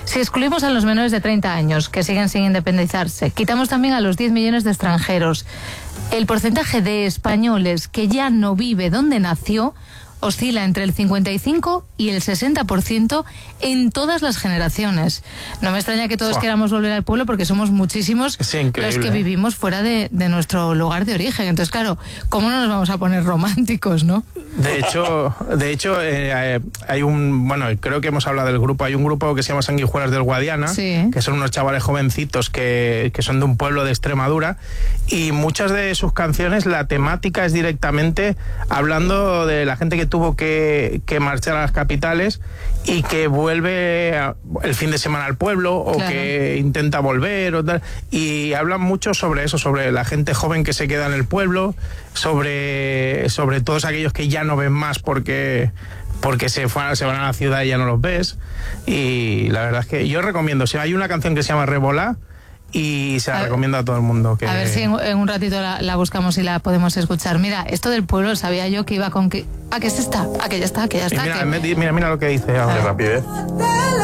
Si excluimos a los menores de 30 años, que siguen sin independizarse, quitamos también a los 10 millones de extranjeros, el porcentaje de españoles que ya no vive donde nació oscila entre el 55 y el 60% en todas las generaciones. No me extraña que todos queramos volver al pueblo porque somos muchísimos los que vivimos fuera de nuestro lugar de origen. Entonces, claro, ¿cómo no nos vamos a poner románticos, no? De hecho, hay creo que hemos hablado del grupo, hay un grupo que se llama Sanguijuelas del Guadiana, sí, que son unos chavales jovencitos que son de un pueblo de Extremadura, y muchas de sus canciones, la temática es directamente hablando de la gente que tuvo que marchar a las capitales y que vuelve el fin de semana al pueblo, o claro, que intenta volver o tal, y hablan mucho sobre eso, sobre la gente joven que se queda en el pueblo, sobre todos aquellos que ya no ven más porque se van a la ciudad y ya no los ves. Y la verdad es que yo recomiendo, hay una canción que se llama Revolá y se la recomiendo a todo el mundo. A ver si en un ratito la buscamos y la podemos escuchar. Mira, esto del pueblo sabía yo que iba con que... que es esta, que ya está. Mira lo que dice ahora. Qué rapidez.